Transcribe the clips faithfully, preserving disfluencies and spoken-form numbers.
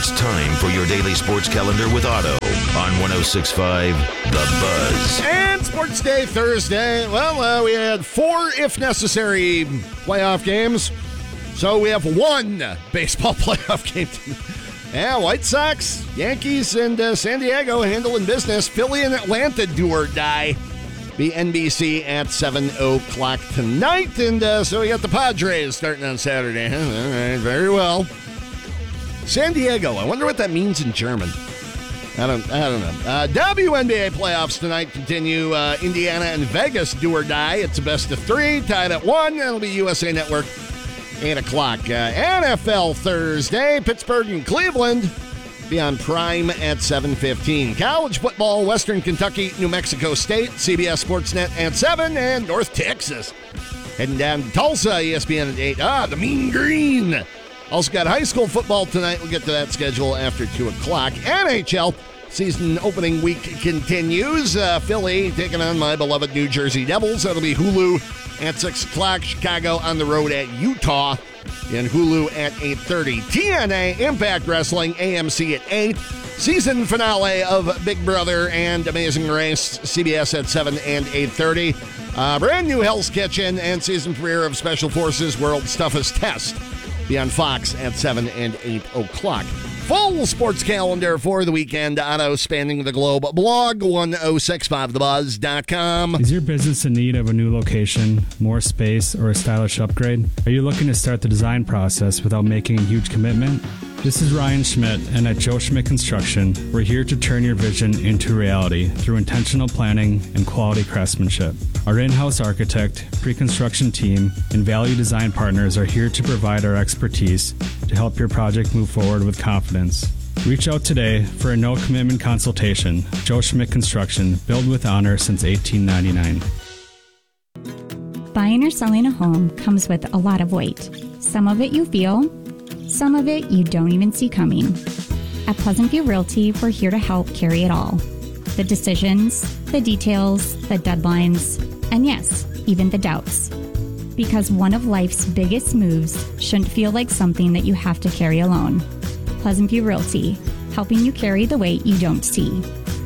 It's time for your daily sports calendar with Otto on one oh six point five The Buzz. And Sports Day Thursday. Well, uh, we had four, if necessary, playoff games. So we have one baseball playoff game tonight. Yeah, White Sox, Yankees, and uh, San Diego handling business. Philly and Atlanta do or die. Be N B C at seven o'clock tonight. And uh, so we got the Padres starting on Saturday. Huh? All right, very well. San Diego, I wonder what that means in German. I don't I don't know. Uh, W N B A playoffs tonight continue. Uh, Indiana and Vegas do or die. It's a best of three, tied at one. That'll be U S A Network, eight o'clock. Uh, N F L Thursday, Pittsburgh and Cleveland be on Prime at seven fifteen. College football, Western Kentucky, New Mexico State, C B S Sportsnet at seven, and North Texas heading down to Tulsa, E S P N at eight. Ah, the Mean Green. Also got high school football tonight. We'll get to that schedule after two o'clock. N H L season opening week continues. Uh, Philly taking on my beloved New Jersey Devils. That'll be Hulu at six o'clock. Chicago on the road at Utah. And Hulu at eight thirty. T N A Impact Wrestling, A M C at eight. Season finale of Big Brother and Amazing Race, C B S at seven and eight thirty. Uh, brand new Hell's Kitchen and season premiere of Special Forces World's Toughest Test be on Fox at seven and eight o'clock. Full sports calendar for the weekend. Otto spanning the globe. Blog one oh six five the buzz dot com. Is your business in need of a new location, more space, or a stylish upgrade? Are you looking to start the design process without making a huge commitment? This is Ryan Schmidt, and at Joe Schmidt Construction, we're here to turn your vision into reality through intentional planning and quality craftsmanship. Our in-house architect, pre-construction team, and value design partners are here to provide our expertise to help your project move forward with confidence. Reach out today for a no-commitment consultation. Joe Schmidt Construction, built with honor since eighteen ninety-nine. Buying or selling a home comes with a lot of weight. Some of it you feel, some of it you don't even see coming. At Pleasant View Realty, we're here to help carry it all. The decisions, the details, the deadlines, and yes, even the doubts. Because one of life's biggest moves shouldn't feel like something that you have to carry alone. Pleasant View Realty, helping you carry the weight you don't see.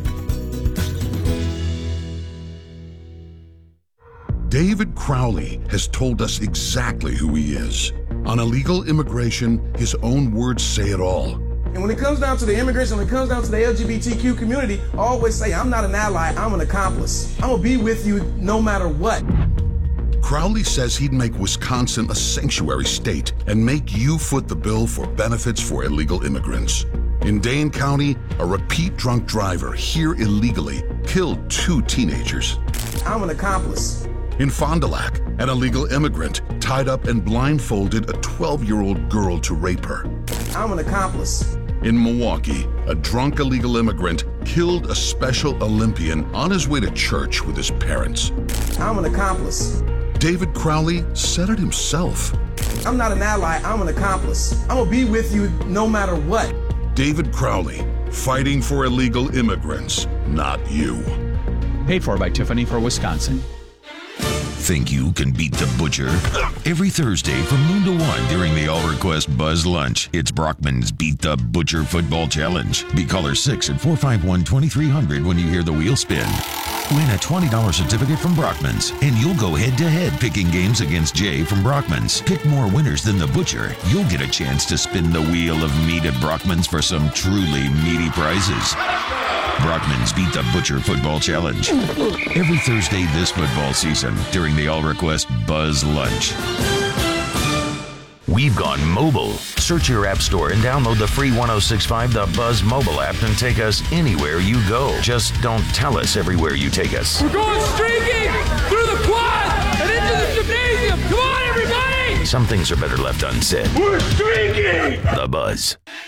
David Crowley has told us exactly who he is. On illegal immigration, his own words say it all. And when it comes down to the immigration, when it comes down to the L G B T Q community, I always say, I'm not an ally, I'm an accomplice. I'm gonna be with you no matter what. Crowley says he'd make Wisconsin a sanctuary state and make you foot the bill for benefits for illegal immigrants. In Dane County, a repeat drunk driver here illegally killed two teenagers. I'm an accomplice. In Fond du Lac, an illegal immigrant tied up and blindfolded a twelve-year-old girl to rape her. I'm an accomplice. In Milwaukee, a drunk illegal immigrant killed a Special Olympian on his way to church with his parents. I'm an accomplice. David Crowley said it himself. I'm not an ally, I'm an accomplice. I'm gonna be with you no matter what. David Crowley, fighting for illegal immigrants, not you. Paid for by Tiffany for Wisconsin. Think you can beat the Butcher? Every Thursday from noon to one during the All Request Buzz Lunch, it's Brockman's Beat the Butcher Football Challenge. Be caller six at four five one, two three zero zero when you hear the wheel spin. Win a twenty dollars certificate from Brockman's, and you'll go head-to-head picking games against Jay from Brockman's. Pick more winners than the Butcher. You'll get a chance to spin the wheel of meat at Brockman's for some truly meaty prizes. Brockman's Beat the Butcher Football Challenge. Every Thursday this football season during the All Request Buzz Lunch. We've gone mobile. Search your app store and download the free one oh six point five The Buzz mobile app and take us anywhere you go. Just don't tell us everywhere you take us. We're going streaking through the quad and into the gymnasium. Come on, everybody! Some things are better left unsaid. We're streaking! The Buzz.